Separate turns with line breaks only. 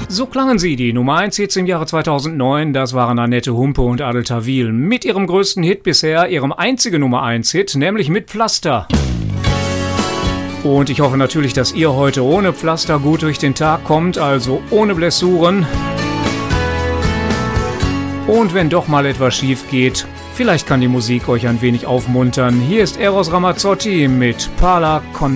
So klangen sie, die Nummer 1 Hits im Jahre 2009, das waren Annette Humpe und Adel Tawil mit ihrem größten Hit bisher, ihrem einzigen Nummer 1 Hit, nämlich mit Pflaster. Und ich hoffe natürlich, dass ihr heute ohne Pflaster gut durch den Tag kommt, also ohne Blessuren. Und wenn doch mal etwas schief geht, vielleicht kann die Musik euch ein wenig aufmuntern. Hier ist Eros Ramazzotti mit Parla con